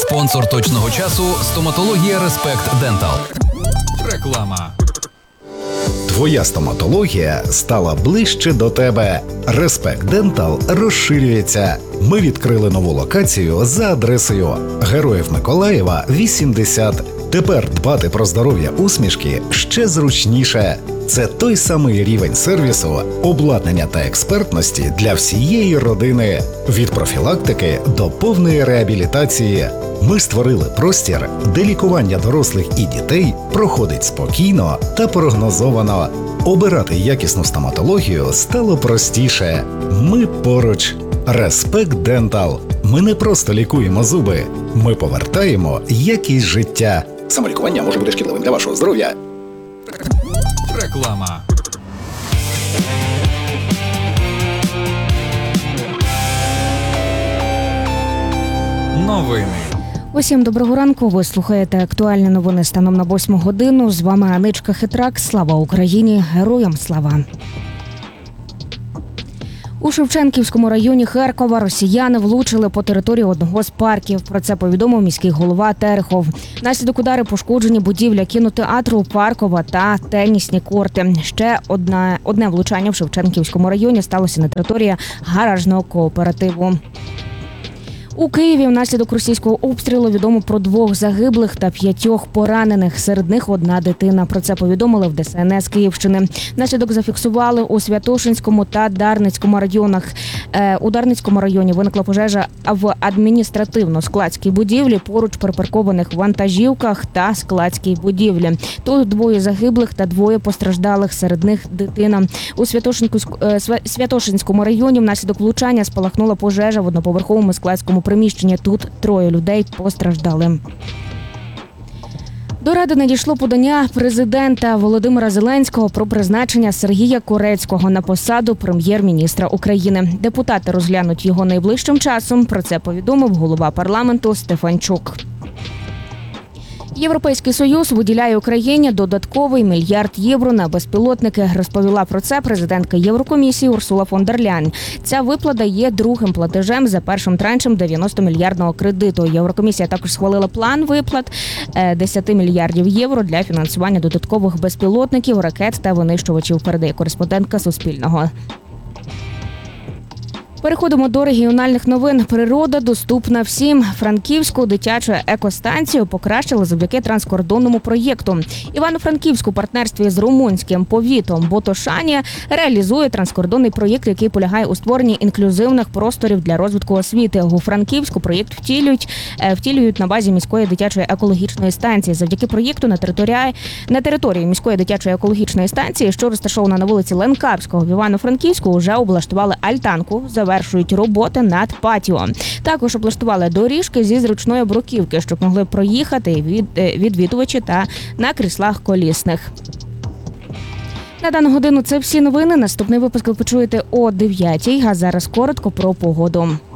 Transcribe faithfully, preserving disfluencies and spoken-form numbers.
Спонсор точного часу – стоматологія Респект Дентал. Реклама. Твоя стоматологія стала ближче до тебе. Респект Дентал розширюється. Ми відкрили нову локацію за адресою Героїв Миколаєва, вісімдесят. Тепер дбати про здоров'я усмішки ще зручніше. Це той самий рівень сервісу, обладнання та експертності для всієї родини. Від профілактики до повної реабілітації. Ми створили простір, де лікування дорослих і дітей проходить спокійно та прогнозовано. Обирати якісну стоматологію стало простіше. Ми поруч. Респект Дентал. Ми не просто лікуємо зуби. Ми повертаємо якість життя. Самолікування може бути шкідливим для вашого здоров'я. Реклама. Новини. Усім доброго ранку. Ви слухаєте актуальні новини станом на восьму годину. З вами Аничка Хитрак. Слава Україні! Героям слава! У Шевченківському районі Харкова росіяни влучили по території одного з парків. Про це повідомив міський голова Терехов. Внаслідок удару пошкоджені будівля кінотеатру, паркова та тенісні корти. Ще одне, одне влучання в Шевченківському районі сталося на території гаражного кооперативу. У Києві внаслідок російського обстрілу відомо про двох загиблих та п'ятьох поранених. Серед них одна дитина. Про це повідомили в Де Ес Ен Ес Київщини. Внаслідок зафіксували у Святошинському та Дарницькому районах. У Дарницькому районі виникла пожежа в адміністративно-складській будівлі, поруч припаркованих вантажівках та складській будівлі. Тут двоє загиблих та двоє постраждалих, серед них дитина. У Святошинському районі внаслідок влучання спалахнула пожежа в одноповерховому складському приміщенні. Тут троє людей постраждали. До Ради надійшло подання президента Володимира Зеленського про призначення Сергія Корецького на посаду прем'єр-міністра України. Депутати розглянуть його найближчим часом. Про це повідомив голова парламенту Стефанчук. Європейський Союз виділяє Україні додатковий мільярд євро на безпілотники. Розповіла про це президентка Єврокомісії Урсула фон дер Ляйн. Ця виплата є другим платежем за першим траншем дев'яносто-мільярдного кредиту. Єврокомісія також схвалила план виплат десять мільярдів євро для фінансування додаткових безпілотників, ракет та винищувачів, передає кореспондентка Суспільного. Переходимо до регіональних новин. Природа доступна всім. Франківську дитячу екостанцію покращили завдяки транскордонному проєкту. Івано-Франківську у партнерстві з румунським повітом Ботошані реалізує транскордонний проєкт, який полягає у створенні інклюзивних просторів для розвитку освіти. У Франківську проєкт втілюють, втілюють на базі міської дитячої екологічної станції. Завдяки проєкту на території, на території міської дитячої екологічної станції, що розташована на вулиці Ленкавського в Івано-Франківську, вже облаштували альтанку, завершують роботи над патіо. Також облаштували доріжки зі зручної бруківки, щоб могли проїхати від, відвідувачі та на кріслах колісних. На дану годину це всі новини. Наступний випуск ви почуєте о дев'ятій, а зараз коротко про погоду.